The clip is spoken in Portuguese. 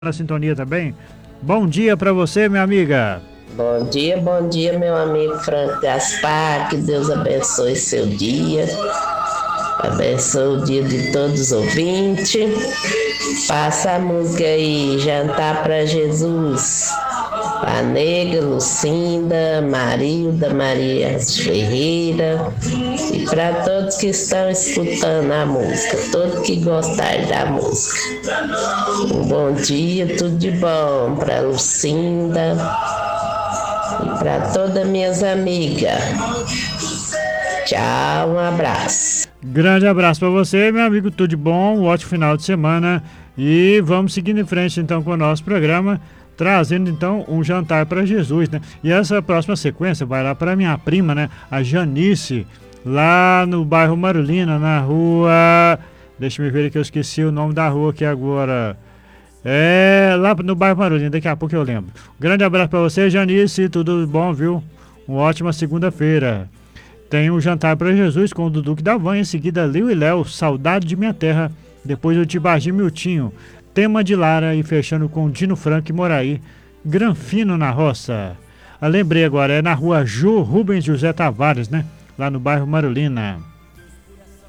Na sintonia também. Bom dia para você, minha amiga. Bom dia, meu amigo Franco Gaspar. Que Deus abençoe seu dia, abençoe o dia de todos os ouvintes. Passa a música aí, Jantar para Jesus. A Nega, Lucinda, Marilda, Maria Ferreira e para todos que estão escutando a música, todos que gostarem da música. Um bom dia, tudo de bom para Lucinda e para todas minhas amigas. Tchau, um abraço. Grande abraço para você, meu amigo, tudo de bom, um ótimo final de semana e vamos seguindo em frente então com o nosso programa, trazendo então um jantar para Jesus, né? E essa próxima sequência vai lá para minha prima, né? A Janice, lá no bairro Marulina, na rua... Deixa eu ver que eu esqueci o nome da rua aqui agora. Lá no bairro Marulina, daqui a pouco eu lembro. Grande abraço para você, Janice, tudo bom, viu? Uma ótima segunda-feira. Tem um jantar para Jesus com o Dudu da Van, em seguida Liu e Léo, Saudade de Minha Terra, depois o Tibagi Miltinho, Tema de Lara e fechando com Dino Franco e Moraí, Granfino na Roça. Lembrei agora, é na rua Ju Rubens José Tavares, né? Lá no bairro Marulina.